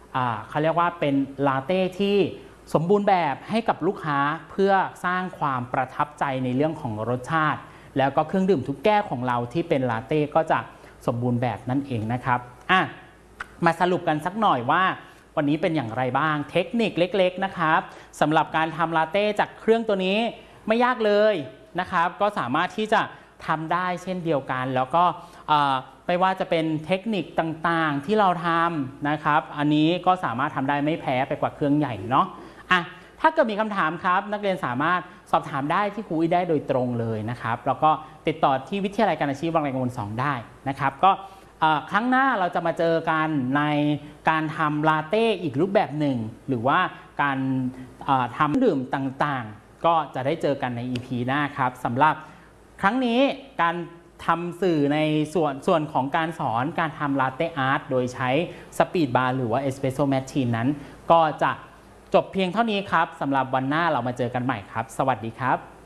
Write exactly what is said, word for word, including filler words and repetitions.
เขาเรียกว่าเป็นลาเต้ที่สมบูรณ์แบบให้กับลูกค้าเพื่อสร้างความประทับใจในเรื่องของรสชาติแล้วก็เครื่องดื่มทุกแก้วของเราที่เป็นลาเต้ก็จะสมบูรณ์แบบนั่นเองนะครับอ่ะมาสรุปกันสักหน่อยว่าวันนี้เป็นอย่างไรบ้างเทคนิคเล็กๆนะครับสำหรับการทำลาเต้จากเครื่องตัวนี้ไม่ยากเลยนะครับก็สามารถที่จะทำได้เช่นเดียวกันแล้วก็ไม่ว่าจะเป็นเทคนิคต่างๆที่เราทำนะครับอันนี้ก็สามารถทำได้ไม่แพ้ไปกว่าเครื่องใหญ่เนาะอ่ะถ้าเกิดมีคำถามครับนักเรียนสามารถสอบถามได้ที่ครูอุ้ยได้โดยตรงเลยนะครับแล้วก็ติดต่อที่วิทยาลัยการอาชีพบางไทรกมลสองได้นะครับก็ครั้งหน้าเราจะมาเจอกันในการทำลาเต้อีกรูปแบบหนึ่งหรือว่าการทำดื่มต่างๆก็จะได้เจอกันใน อี พี หน้าครับสำหรับครั้งนี้การทำสื่อในส่วนส่วนของการสอนการทำลาเต้อาร์ตโดยใช้สปีดบาร์หรือว่าเอสเปรสโซ่แมชชีนนั้นก็จะจบเพียงเท่านี้ครับสำหรับวันหน้าเรามาเจอกันใหม่ครับสวัสดีครับ